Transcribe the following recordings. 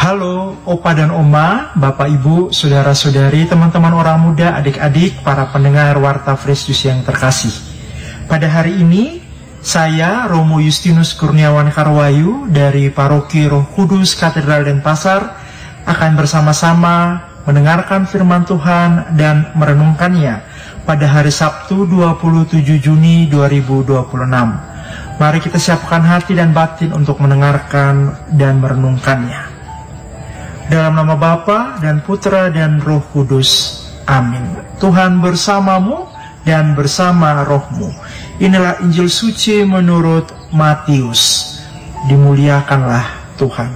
Halo Opa dan Oma, Bapak Ibu, Saudara-saudari, teman-teman orang muda, adik-adik, para pendengar Warta Fresh Juice yang terkasih. Pada hari ini, saya Romo Justinus Kurniawan Karwayu dari Paroki Roh Kudus Katedral Denpasar akan bersama-sama mendengarkan firman Tuhan dan merenungkannya pada hari Sabtu 27 Juni 2026. Mari kita siapkan hati dan batin untuk mendengarkan dan merenungkannya. Dalam nama Bapa dan Putra dan Roh Kudus. Amin. Tuhan bersamamu dan bersama rohmu. Inilah Injil suci menurut Matius. Dimuliakanlah Tuhan.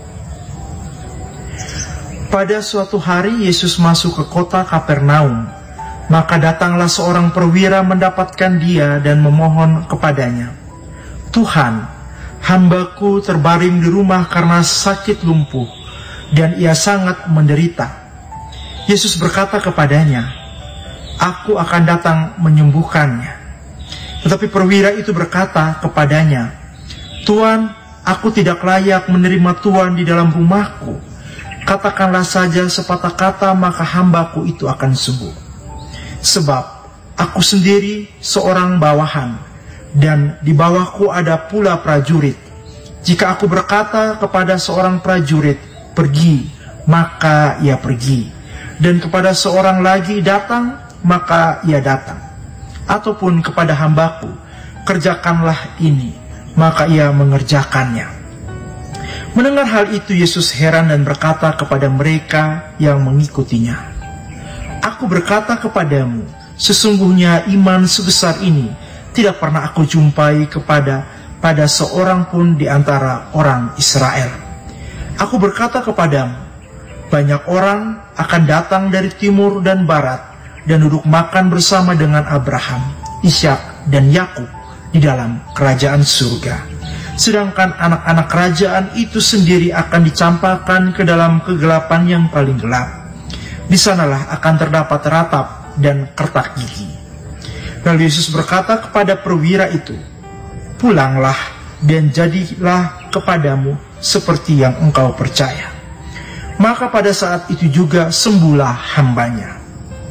Pada suatu hari Yesus masuk ke kota Kapernaum. Maka datanglah seorang perwira mendapatkan dia dan memohon kepadanya, "Tuhan, hambaku terbaring di rumah karena sakit lumpuh, dan ia sangat menderita." Yesus berkata kepadanya, "Aku akan datang menyembuhkannya." Tetapi perwira itu berkata kepadanya, "Tuan, aku tidak layak menerima Tuan di dalam rumahku. Katakanlah saja sepatah kata, maka hambaku itu akan sembuh. Sebab aku sendiri seorang bawahan, dan di bawahku ada pula prajurit. Jika aku berkata kepada seorang prajurit, 'Pergi,' maka ia pergi. Dan kepada seorang lagi, 'Datang,' maka ia datang. Ataupun kepada hambaku, 'Kerjakanlah ini,' maka ia mengerjakannya." Mendengar hal itu, Yesus heran dan berkata kepada mereka yang mengikutinya, "Aku berkata kepadamu, sesungguhnya iman sebesar ini tidak pernah aku jumpai pada seorang pun di antara orang Israel. Aku berkata kepadamu, banyak orang akan datang dari timur dan barat dan duduk makan bersama dengan Abraham, Ishak, dan Yakub di dalam kerajaan surga. Sedangkan anak-anak kerajaan itu sendiri akan dicampakkan ke dalam kegelapan yang paling gelap. Di sanalah akan terdapat ratap dan kertak gigi." Lalu Yesus berkata kepada perwira itu, "Pulanglah dan jadilah kepadamu seperti yang engkau percaya." Maka pada saat itu juga sembuhlah hambanya.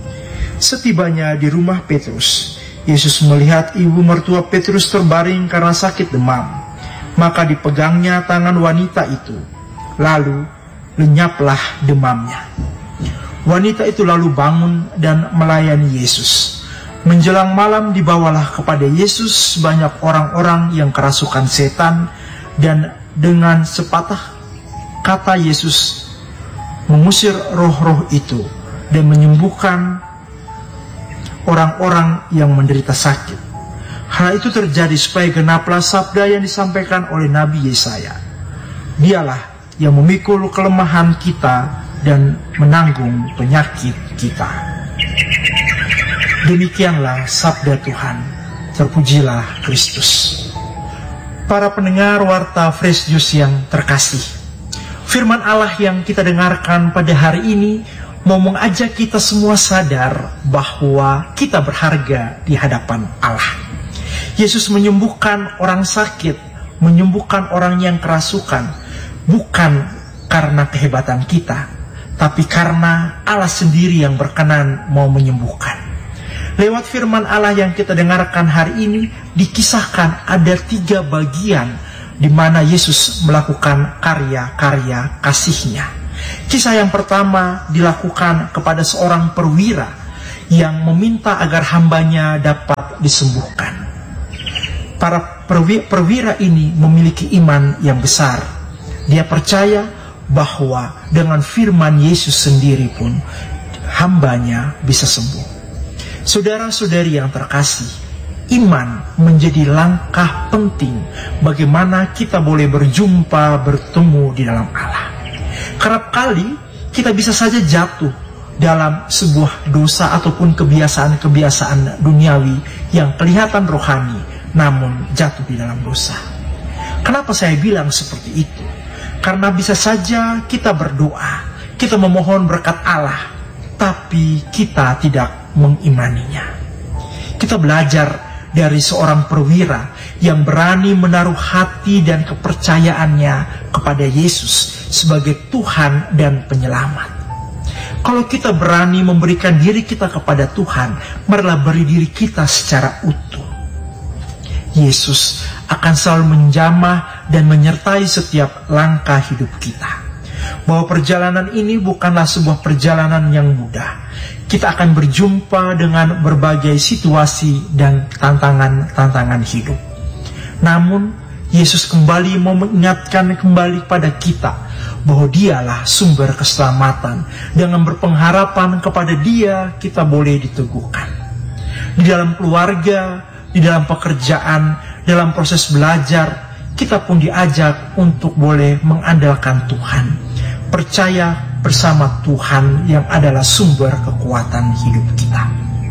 Setibanya di rumah Petrus, Yesus melihat ibu mertua Petrus terbaring karena sakit demam. Maka dipegangnya tangan wanita itu, lalu lenyaplah demamnya. Wanita itu lalu bangun dan melayani Yesus. Menjelang malam dibawalah kepada Yesus banyak orang-orang yang kerasukan setan, dan dengan sepatah kata Yesus mengusir roh-roh itu dan menyembuhkan orang-orang yang menderita sakit. Hal itu terjadi supaya genaplah sabda yang disampaikan oleh Nabi Yesaya, "Dialah yang memikul kelemahan kita dan menanggung penyakit kita." Demikianlah sabda Tuhan. Terpujilah Kristus. Para pendengar Warta Fresh Juice yang terkasih, firman Allah yang kita dengarkan pada hari ini mau mengajak kita semua sadar bahwa kita berharga di hadapan Allah. Yesus menyembuhkan orang sakit, menyembuhkan orang yang kerasukan, bukan karena kehebatan kita, tapi karena Allah sendiri yang berkenan mau menyembuhkan. Lewat firman Allah yang kita dengarkan hari ini, dikisahkan ada 3 bagian di mana Yesus melakukan karya-karya kasih-Nya. Kisah yang pertama dilakukan kepada seorang perwira yang meminta agar hambanya dapat disembuhkan. Para perwira ini memiliki iman yang besar. Dia percaya bahwa dengan firman Yesus sendiri pun hambanya bisa sembuh. Saudara-saudari yang terkasih, iman menjadi langkah penting bagaimana kita boleh berjumpa, bertemu di dalam Allah. Kerap kali kita bisa saja jatuh dalam sebuah dosa ataupun kebiasaan-kebiasaan duniawi yang kelihatan rohani, namun jatuh di dalam dosa. Kenapa saya bilang seperti itu? Karena bisa saja kita berdoa, kita memohon berkat Allah, tapi kita tidak mengimaninya. Kita belajar dari seorang perwira yang berani menaruh hati dan kepercayaannya kepada Yesus sebagai Tuhan dan Penyelamat. Kalau kita berani memberikan diri kita kepada Tuhan, marilah beri diri kita secara utuh. Yesus akan selalu menjamah dan menyertai setiap langkah hidup kita. Bahwa perjalanan ini bukanlah sebuah perjalanan yang mudah. Kita akan berjumpa dengan berbagai situasi dan tantangan-tantangan hidup. Namun, Yesus kembali mau mengingatkan kembali pada kita bahwa Dialah sumber keselamatan. Dengan berpengharapan kepada Dia, kita boleh diteguhkan. Di dalam keluarga, di dalam pekerjaan, dalam proses belajar, kita pun diajak untuk boleh mengandalkan Tuhan. Percaya bersama Tuhan yang adalah sumber kekuatan hidup kita.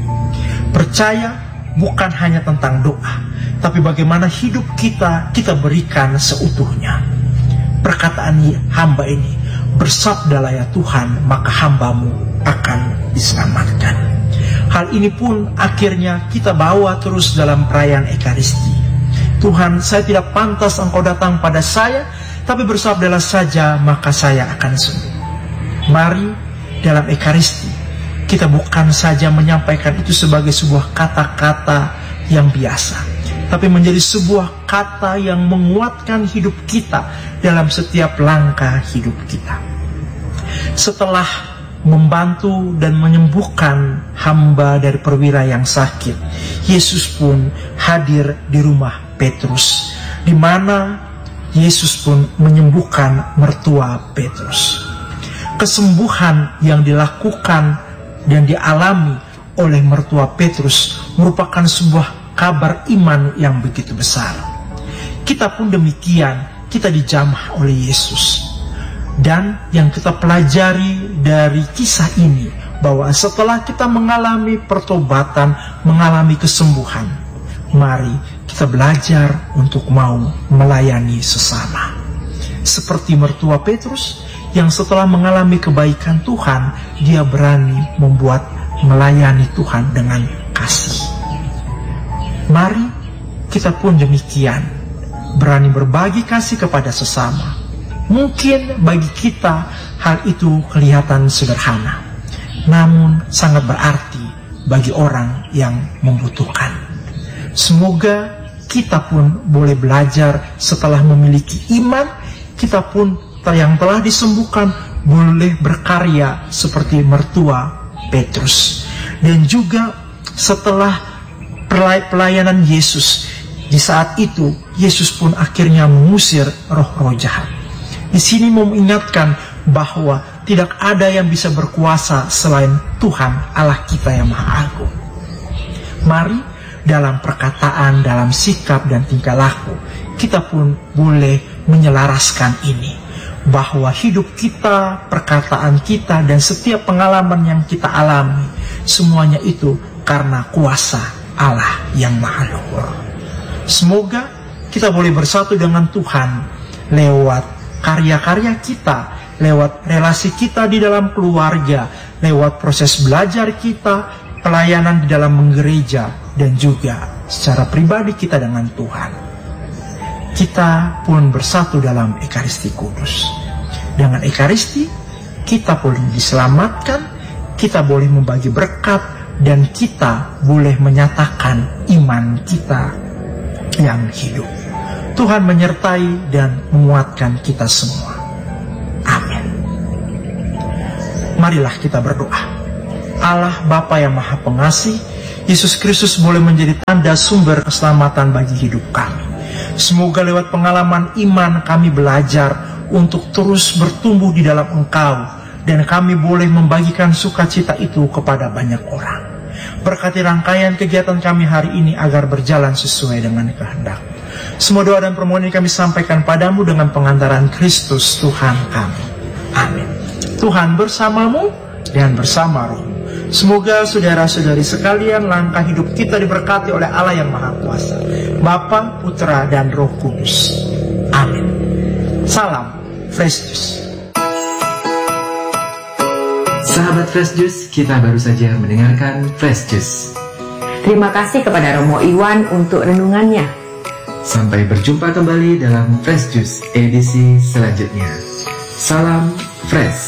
Percaya bukan hanya tentang doa, tapi bagaimana hidup kita berikan seutuhnya. Perkataan hamba ini, bersabdalah ya Tuhan, maka hambamu akan diselamatkan. Hal ini pun akhirnya kita bawa terus dalam perayaan Ekaristi. Tuhan, saya tidak pantas Engkau datang pada saya, tapi bersabdalah saja, maka saya akan sembuh. Mari dalam Ekaristi, kita bukan saja menyampaikan itu sebagai sebuah kata-kata yang biasa, tapi menjadi sebuah kata yang menguatkan hidup kita dalam setiap langkah hidup kita. Setelah membantu dan menyembuhkan hamba dari perwira yang sakit, Yesus pun hadir di rumah Petrus, di mana Yesus pun menyembuhkan mertua Petrus. Kesembuhan yang dilakukan dan dialami oleh mertua Petrus merupakan sebuah kabar iman yang begitu besar. Kita pun demikian, kita dijamah oleh Yesus. Dan yang kita pelajari dari kisah ini, bahwa setelah kita mengalami pertobatan, mengalami kesembuhan, mari kita belajar untuk mau melayani sesama. Seperti mertua Petrus yang setelah mengalami kebaikan Tuhan, dia berani melayani Tuhan dengan kasih. Mari kita pun demikian, berani berbagi kasih kepada sesama. Mungkin bagi kita hal itu kelihatan sederhana, namun sangat berarti bagi orang yang membutuhkan. Semoga kita pun boleh belajar setelah memiliki iman, kita pun yang telah disembuhkan boleh berkarya seperti mertua Petrus. Dan juga setelah pelayanan Yesus, di saat itu Yesus pun akhirnya mengusir roh-roh jahat. Di sini mau mengingatkan bahwa tidak ada yang bisa berkuasa selain Tuhan Allah kita yang Maha Agung. Mari dalam perkataan, dalam sikap dan tingkah laku, kita pun boleh menyelaraskan ini, bahwa hidup kita, perkataan kita, dan setiap pengalaman yang kita alami, semuanya itu karena kuasa Allah yang Maha Luhur. Semoga kita boleh bersatu dengan Tuhan lewat karya-karya kita, lewat relasi kita di dalam keluarga, lewat proses belajar kita, pelayanan di dalam menggereja, dan juga secara pribadi kita dengan Tuhan. Kita pun bersatu dalam Ekaristi Kudus. Dengan Ekaristi, kita boleh diselamatkan, kita boleh membagi berkat, dan kita boleh menyatakan iman kita yang hidup. Tuhan menyertai dan menguatkan kita semua. Amin. Marilah kita berdoa. Allah Bapa yang Maha Pengasih, Yesus Kristus boleh menjadi tanda sumber keselamatan bagi hidup kami. Semoga lewat pengalaman iman kami belajar untuk terus bertumbuh di dalam Engkau, dan kami boleh membagikan sukacita itu kepada banyak orang. Berkati rangkaian kegiatan kami hari ini agar berjalan sesuai dengan kehendak. Semua doa dan permohonan kami sampaikan padamu dengan pengantaran Kristus Tuhan kami. Amin. Tuhan bersamamu dan bersama rohmu. Semoga saudara-saudari sekalian, langkah hidup kita diberkati oleh Allah yang Maha Kuasa, Bapa, Putra, dan Roh Kudus. Amin. Salam Fresh Juice. Sahabat Fresh Juice, kita baru saja mendengarkan Fresh Juice. Terima kasih kepada Romo Iwan untuk renungannya. Sampai berjumpa kembali dalam Fresh Juice edisi selanjutnya. Salam Fresh.